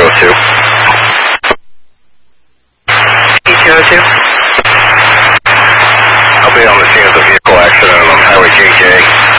202. P202. I'll be on the scene of the vehicle accident on Highway JJ.